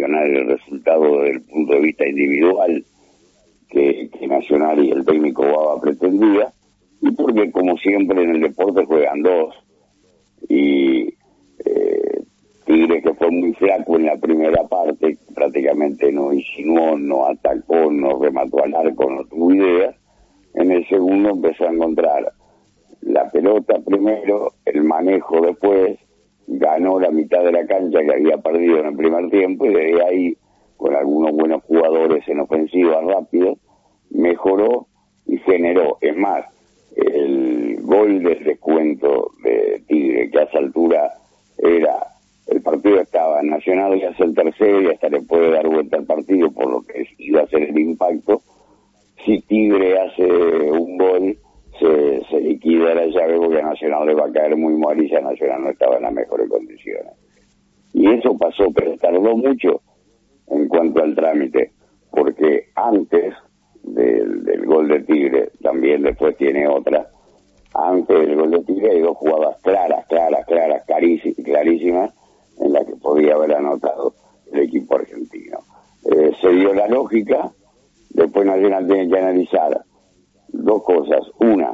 mencionar el resultado desde el punto de vista individual que Nacional y el técnico Baba pretendía, y porque como siempre en el deporte juegan dos, y Tigre, que fue muy flaco en la primera parte, prácticamente no insinuó, no atacó, no remató al arco, no tuvo ideas. En el segundo empezó a encontrar la pelota primero, el manejo después, ganó la mitad de la cancha que había perdido en el primer tiempo, y desde ahí, con algunos buenos jugadores en ofensiva rápidos, mejoró y generó. Es más, el gol del descuento de Tigre, que a esa altura el partido estaba Nacional, y hace el tercero y hasta le puede dar vuelta al partido, por lo que iba a ser el impacto. Si Tigre hace un gol, se liquida la llave, porque a Nacional le va a caer muy mal, y ya Nacional no estaba en las mejores condiciones. Y eso pasó, pero tardó mucho en cuanto al trámite, porque antes del gol de Tigre, también después tiene otra, antes del gol de Tigre hay dos jugadas clarísimas, en las que podía haber anotado el equipo argentino. Se dio la lógica, después Nacional tiene que analizar dos cosas. Una,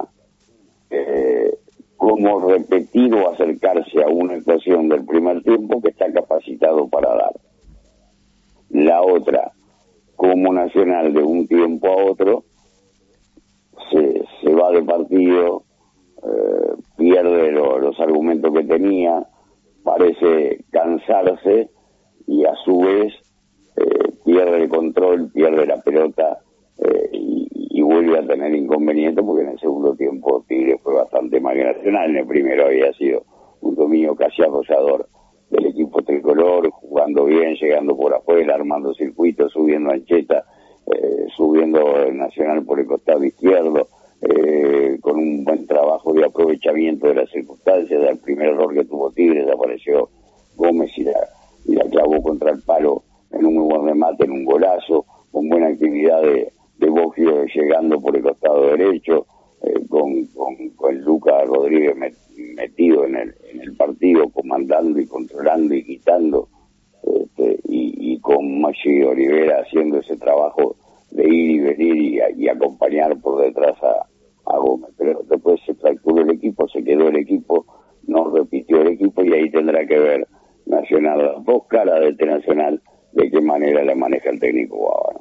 cómo repetir o acercarse a una actuación del primer tiempo que está capacitado para dar. La otra, cómo Nacional de un tiempo a otro se va de partido, pierde los argumentos que tenía, parece cansarse, y a su vez pierde el control, pierde la pelota, y vuelve a tener inconvenientes, porque en el segundo tiempo Tigre fue bastante más que Nacional. En el primero había sido un dominio casi arrollador del equipo tricolor, jugando bien, llegando por afuera, armando circuitos, subiendo ancheta, subiendo el Nacional por el costado izquierdo, con un buen trabajo de aprovechamiento de las circunstancias. Del primer error que tuvo Tigre, apareció Gómez y la clavó contra el palo en un muy buen remate, en un golazo, con buena actividad de Boggio llegando por el costado derecho, con Lucas Rodríguez metido en el partido, comandando y controlando y quitando, y con Maggi Olivera haciendo ese trabajo de ir y venir y acompañar por detrás a Gómez. Pero después se fracturó el equipo, se quedó el equipo, no repitió el equipo, y ahí tendrá que ver Nacional, las dos caras de este Nacional, de qué manera la maneja el técnico Bávaro.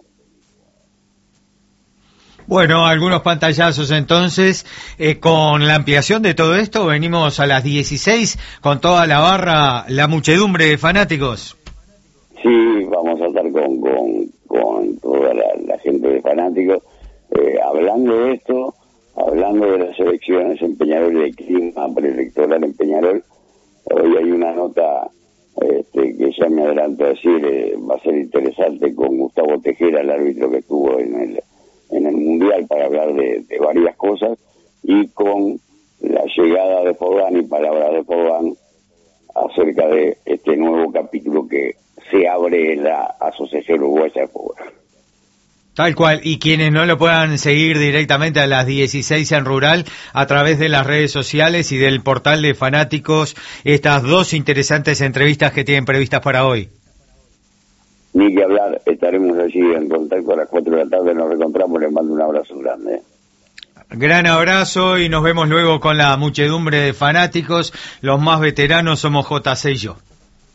Bueno, algunos pantallazos entonces. Con la ampliación de todo esto, venimos a las 16 con toda la barra, la muchedumbre de fanáticos. Sí, vamos a estar con toda la gente de fanáticos, hablando de esto, hablando de las elecciones en Peñarol y del clima preelectoral en Peñarol. Hoy hay una nota que ya me adelanto a decir, va a ser interesante, con Gustavo Tejera, el árbitro que estuvo en el Mundial, para hablar de varias cosas, y con la llegada de Fogán y palabras de Fogán acerca de este nuevo capítulo que se abre en la Asociación Uruguaya de Fútbol. Tal cual, y quienes no lo puedan seguir directamente a las 16 en Rural, a través de las redes sociales y del portal de fanáticos, estas dos interesantes entrevistas que tienen previstas para hoy. Ni que hablar, estaremos allí en contacto a las 4 de la tarde, nos reencontramos, les mando un abrazo grande. Gran abrazo, y nos vemos luego con la muchedumbre de fanáticos. Los más veteranos somos JC y yo.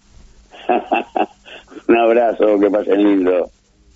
Un abrazo, que pasen lindo.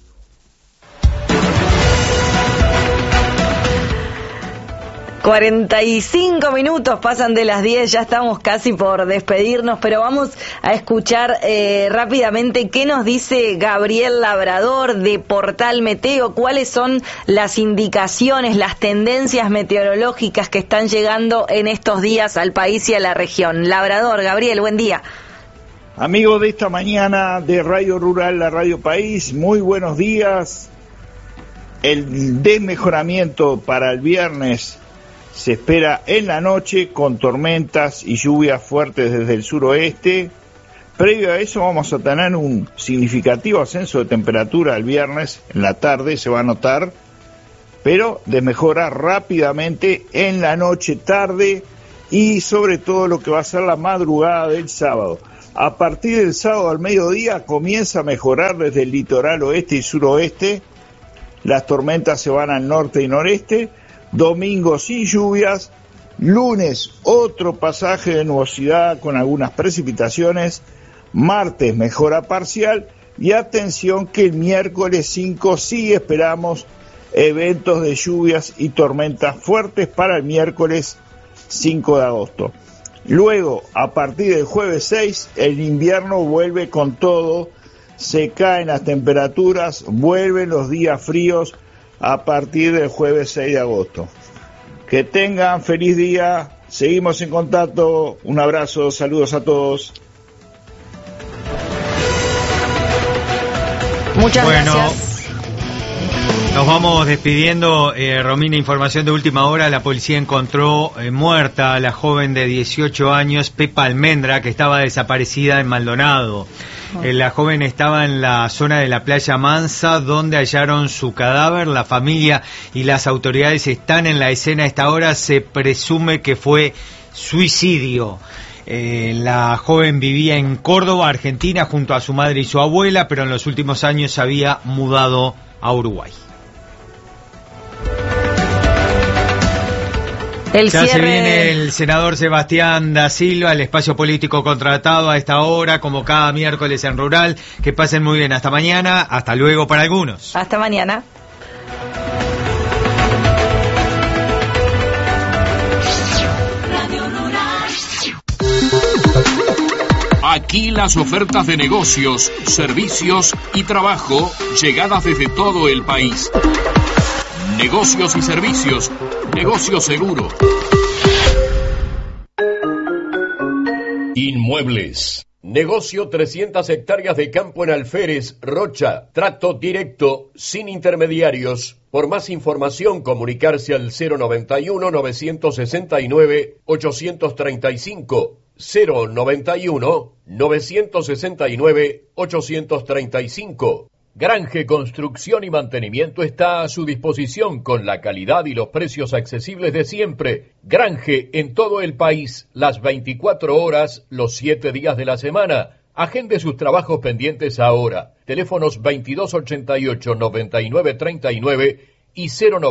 ...45 pasan de las 10, ya estamos casi por despedirnos, pero vamos a escuchar rápidamente qué nos dice Gabriel Labrador de Portal Meteo, cuáles son las indicaciones, las tendencias meteorológicas que están llegando en estos días al país y a la región. Labrador, Gabriel, buen día. Amigo de esta mañana de Radio Rural, la Radio País, muy buenos días. El desmejoramiento para el viernes se espera en la noche, con tormentas y lluvias fuertes desde el suroeste. Previo a eso vamos a tener un significativo ascenso de temperatura el viernes, en la tarde se va a notar, pero desmejora rápidamente en la noche, tarde, y sobre todo lo que va a ser la madrugada del sábado. A partir del sábado al mediodía comienza a mejorar desde el litoral oeste y suroeste. Las tormentas se van al norte y noreste. Domingo sin lluvias. Lunes otro pasaje de nubosidad con algunas precipitaciones. Martes mejora parcial. Y atención que el miércoles 5 sí esperamos eventos de lluvias y tormentas fuertes para el miércoles 5 de agosto. Luego, a partir del jueves 6, el invierno vuelve con todo, se caen las temperaturas, vuelven los días fríos a partir del jueves 6 de agosto. Que tengan feliz día, seguimos en contacto, un abrazo, saludos a todos. Muchas gracias. Nos vamos despidiendo, Romina, información de última hora. La policía encontró muerta a la joven de 18 años, Pepa Almendra, que estaba desaparecida en Maldonado. La joven estaba en la zona de la playa Mansa, donde hallaron su cadáver. La familia y las autoridades están en la escena a esta hora. Se presume que fue suicidio. La joven vivía en Córdoba, Argentina, junto a su madre y su abuela, pero en los últimos años se había mudado a Uruguay. Ya se viene el senador Sebastián da Silva, el espacio político contratado a esta hora, como cada miércoles en Rural. Que pasen muy bien. Hasta mañana. Hasta luego para algunos. Hasta mañana. Aquí las ofertas de negocios, servicios y trabajo llegadas desde todo el país. Negocios y servicios, negocio seguro. Inmuebles. Negocio 300 hectáreas de campo en Alférez, Rocha. Trato directo, sin intermediarios. Por más información, comunicarse al 091-969-835. 091-969-835. Granje Construcción y Mantenimiento está a su disposición con la calidad y los precios accesibles de siempre. Granje en todo el país, las 24 horas, los 7 días de la semana. Agende sus trabajos pendientes ahora. Teléfonos 2288-9939 y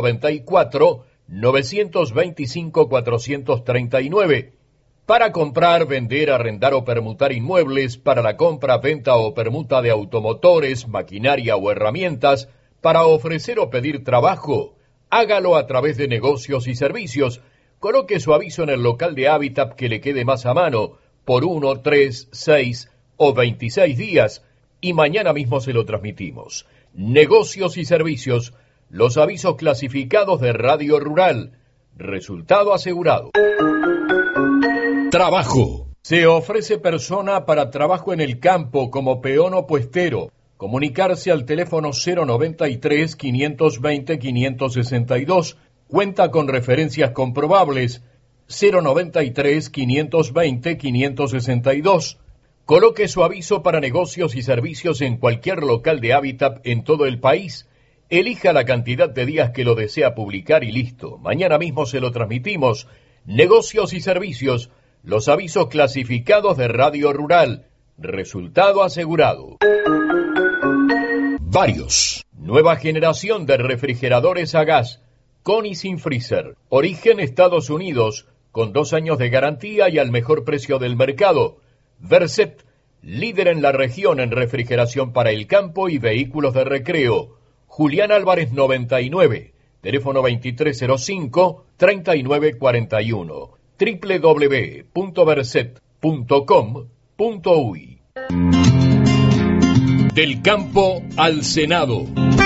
094-925-439. Para comprar, vender, arrendar o permutar inmuebles, para la compra, venta o permuta de automotores, maquinaria o herramientas, para ofrecer o pedir trabajo, hágalo a través de Negocios y Servicios. Coloque su aviso en el local de Hábitat que le quede más a mano, por 1, 3, 6 o 26 días, y mañana mismo se lo transmitimos. Negocios y Servicios, los avisos clasificados de Radio Rural. Resultado asegurado. Trabajo. Se ofrece persona para trabajo en el campo como peón o puestero. Comunicarse al teléfono 093-520-562. Cuenta con referencias comprobables. 093-520-562. Coloque su aviso para negocios y servicios en cualquier local de Hábitat en todo el país. Elija la cantidad de días que lo desea publicar y listo. Mañana mismo se lo transmitimos. Negocios y servicios. Los avisos clasificados de Radio Rural. Resultado asegurado. Varios. Nueva generación de refrigeradores a gas, con y sin freezer. Origen Estados Unidos, con 2 años de garantía y al mejor precio del mercado. Verset, líder en la región en refrigeración para el campo y vehículos de recreo. Julián Álvarez 99, teléfono 2305-3941. www.verset.com.uy. Del campo al Senado.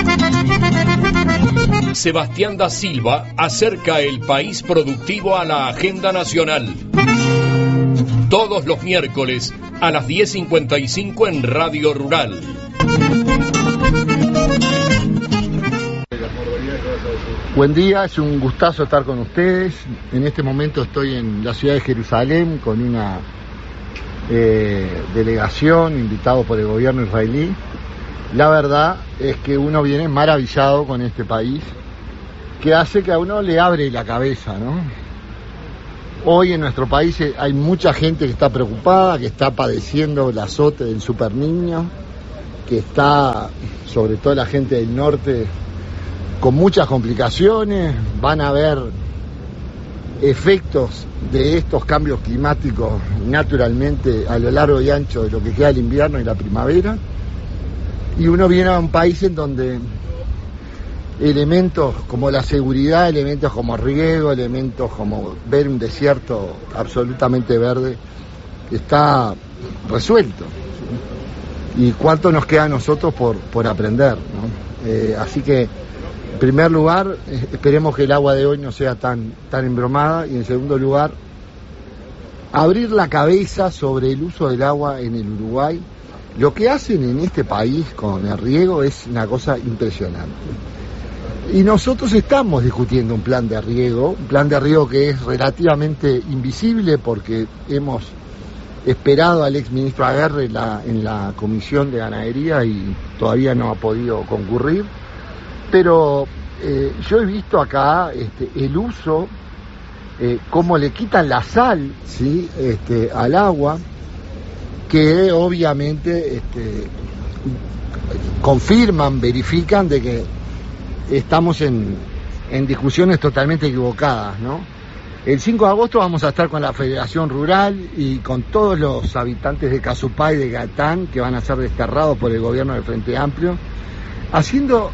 Sebastián da Silva acerca el país productivo a la agenda nacional. Todos los miércoles a las 10:55 en Radio Rural. Buen día, es un gustazo estar con ustedes. En este momento estoy en la ciudad de Jerusalén con una delegación invitado por el gobierno israelí. La verdad es que uno viene maravillado con este país, que hace que a uno le abre la cabeza, ¿no? Hoy en nuestro país hay mucha gente que está preocupada, que está padeciendo el azote del superniño, que está, sobre todo la gente del norte, con muchas complicaciones. Van a haber efectos de estos cambios climáticos naturalmente a lo largo y ancho de lo que queda el invierno y la primavera. Y uno viene a un país en donde elementos como la seguridad, elementos como riego, elementos como ver un desierto absolutamente verde, está resuelto. ¿Y cuánto nos queda a nosotros por aprender, ¿no? Así que, en primer lugar, esperemos que el agua de hoy no sea tan embromada, y en segundo lugar, abrir la cabeza sobre el uso del agua en el Uruguay. Lo que hacen en este país con el riego es una cosa impresionante. Y nosotros estamos discutiendo un plan de riego que es relativamente invisible porque hemos esperado al exministro Aguerre en la Comisión de Ganadería y todavía no ha podido concurrir. Pero yo he visto acá el uso, cómo le quitan la sal, ¿sí? Al agua, que obviamente confirman, verifican de que estamos en discusiones totalmente equivocadas, ¿no? El 5 de agosto vamos a estar con la Federación Rural y con todos los habitantes de Casupá y de Gatán, que van a ser desterrados por el gobierno del Frente Amplio, haciendo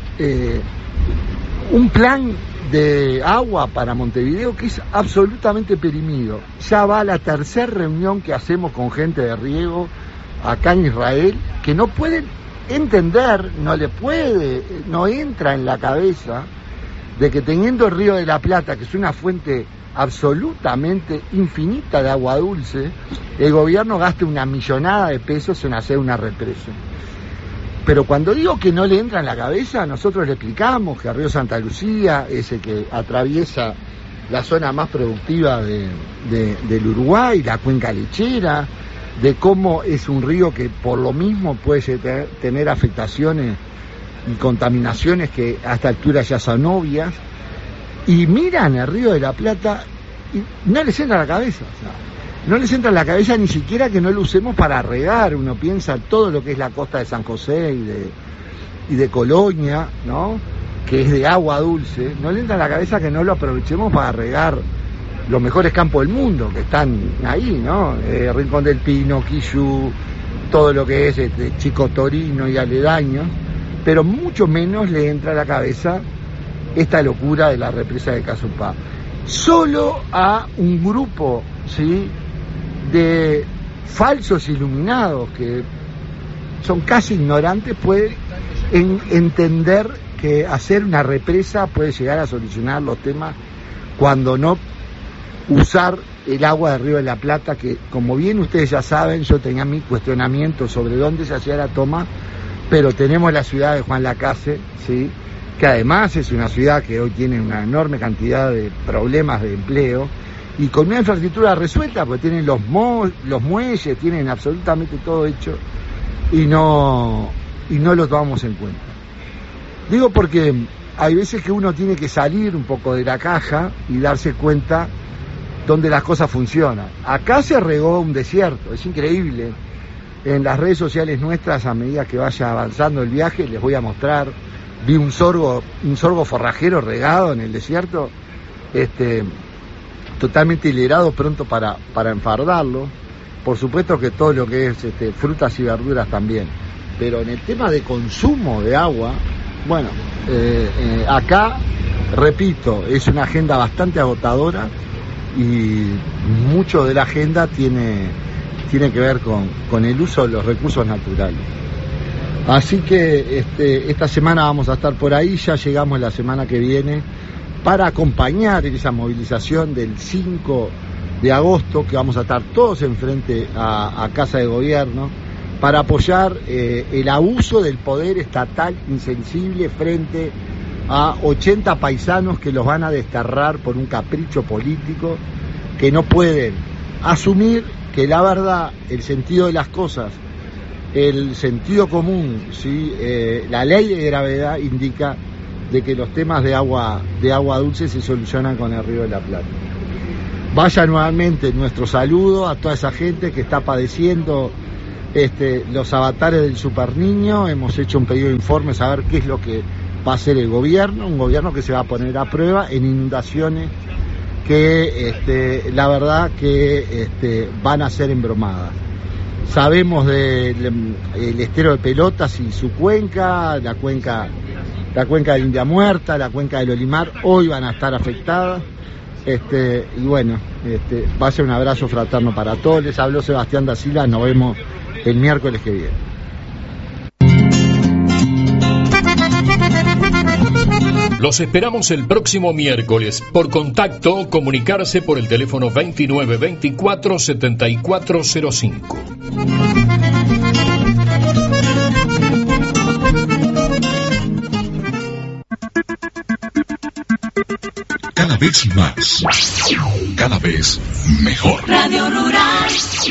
un plan de agua para Montevideo que es absolutamente perimido. Ya va la tercera reunión que hacemos con gente de riego acá en Israel, que no pueden entender, no entra en la cabeza de que teniendo el Río de la Plata, que es una fuente absolutamente infinita de agua dulce, el gobierno gaste una millonada de pesos en hacer una represa. Pero cuando digo que no le entra en la cabeza, nosotros le explicamos que el río Santa Lucía es el que atraviesa la zona más productiva del Uruguay, la cuenca lechera, de cómo es un río que por lo mismo puede tener afectaciones y contaminaciones que a esta altura ya son obvias, y miran el Río de la Plata y no les entra a la cabeza, o sea, no les entra en la cabeza ni siquiera que no lo usemos para regar. Uno piensa todo lo que es la costa de San José y de Colonia, ¿no?, que es de agua dulce. No le entra en la cabeza que no lo aprovechemos para regar los mejores campos del mundo que están ahí, ¿no? Rincón del Pino, Quillú, todo lo que es Chico Torino y aledaños, pero mucho menos le entra a la cabeza esta locura de la represa de Casupá. Solo a un grupo, ¿sí?, de falsos iluminados que son casi ignorantes puede entender que hacer una represa puede llegar a solucionar los temas, cuando no usar el agua del Río de la Plata, que como bien ustedes ya saben, yo tenía mi cuestionamiento sobre dónde se hacía la toma, pero tenemos la ciudad de Juan Lacase, ¿sí?, que además es una ciudad que hoy tiene una enorme cantidad de problemas de empleo y con una infraestructura resuelta, porque tienen los muelles, tienen absolutamente todo hecho y no lo tomamos en cuenta. Digo porque hay veces que uno tiene que salir un poco de la caja y darse cuenta donde las cosas funcionan. Acá se regó un desierto, es increíble. En las redes sociales nuestras, a medida que vaya avanzando el viaje, les voy a mostrar. Vi un sorgo forrajero regado en el desierto, totalmente hilerado, pronto para enfardarlo. Por supuesto que todo lo que es frutas y verduras también. Pero en el tema de consumo de agua, bueno, acá, repito, es una agenda bastante agotadora y mucho de la agenda tiene que ver con el uso de los recursos naturales. Así que esta semana vamos a estar por ahí, ya llegamos la semana que viene para acompañar esa movilización del 5 de agosto, que vamos a estar todos enfrente a Casa de Gobierno, para apoyar el abuso del poder estatal insensible frente a 80 paisanos que los van a desterrar por un capricho político, que no pueden asumir que la verdad, el sentido de las cosas, el sentido común, ¿sí?, la ley de gravedad indica de que los temas de agua dulce se solucionan con el Río de la Plata. Vaya nuevamente nuestro saludo a toda esa gente que está padeciendo los avatares del Super Niño. Hemos hecho un pedido de informes a ver qué es lo que va a hacer el gobierno, un gobierno que se va a poner a prueba en inundaciones que la verdad que van a ser embromadas. Sabemos del estero de Pelotas y su cuenca, la cuenca de India Muerta, la cuenca del Olimar, hoy van a estar afectadas. Y bueno, va a ser un abrazo fraterno para todos. Les habló Sebastián da Silva, nos vemos el miércoles que viene. Los esperamos el próximo miércoles. Por contacto, comunicarse por el teléfono 2924-7405. Cada vez más, cada vez mejor. Radio Rural.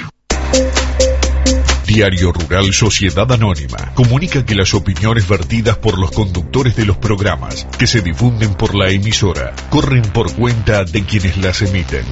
Diario Rural Sociedad Anónima comunica que las opiniones vertidas por los conductores de los programas que se difunden por la emisora corren por cuenta de quienes las emiten.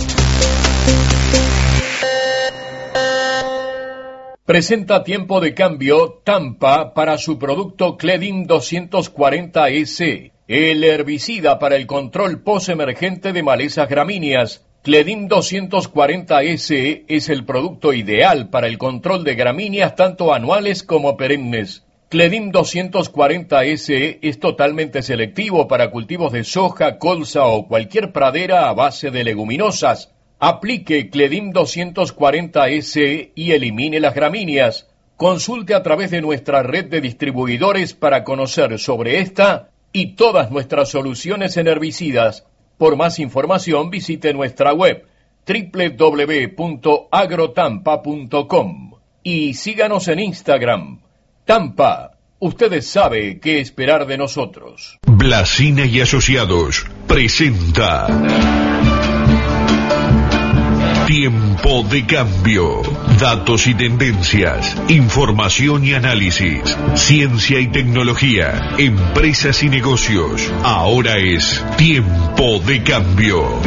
Presenta Tiempo de Cambio Tampa para su producto Cledin 240S, el herbicida para el control postemergente de malezas gramíneas. Cledin 240S es el producto ideal para el control de gramíneas tanto anuales como perennes. Cledin 240S es totalmente selectivo para cultivos de soja, colza o cualquier pradera a base de leguminosas. Aplique Cledin 240S y elimine las gramíneas. Consulte a través de nuestra red de distribuidores para conocer sobre esta y todas nuestras soluciones en herbicidas. Por más información visite nuestra web www.agrotampa.com y síganos en Instagram. Tampa, ustedes saben qué esperar de nosotros. Blasina y Asociados presenta Tiempo de Cambio. Datos y tendencias, información y análisis, ciencia y tecnología, empresas y negocios. Ahora es Tiempo de Cambio.